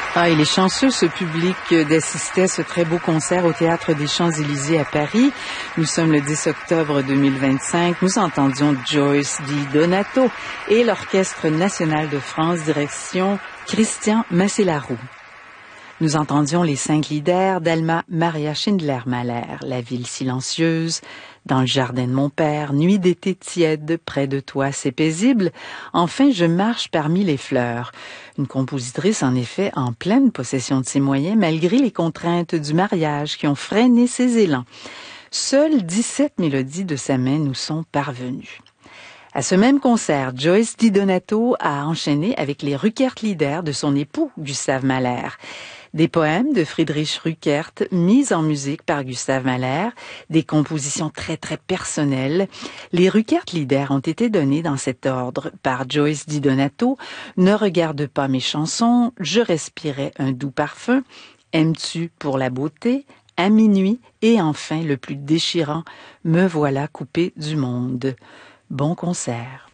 Ah, il est chanceux, ce public, d'assister à ce très beau concert au Théâtre des Champs-Élysées à Paris. Nous sommes le 10 octobre 2025. Nous entendions Joyce DiDonato et l'Orchestre national de France, direction Christian Massélarou. Nous entendions les 5 leaders d'Alma Maria Schindler-Mahler, La ville silencieuse, Dans le jardin de mon père, Nuit d'été tiède, Près de toi, c'est paisible, Enfin je marche parmi les fleurs. Une compositrice en effet en pleine possession de ses moyens malgré les contraintes du mariage qui ont freiné ses élans. Seules 17 mélodies de sa main nous sont parvenues. À ce même concert, Joyce DiDonato a enchaîné avec les Ruckert-Lieder de son époux Gustave Mahler. Des poèmes de Friedrich Ruckert mis en musique par Gustave Mahler, des compositions très personnelles. Les Ruckert-Lieder ont été donnés dans cet ordre par Joyce DiDonato. Ne regarde pas mes chansons, Je respirais un doux parfum, Aimes-tu pour la beauté, À minuit et enfin le plus déchirant, Me voilà coupé du monde. Bon concert.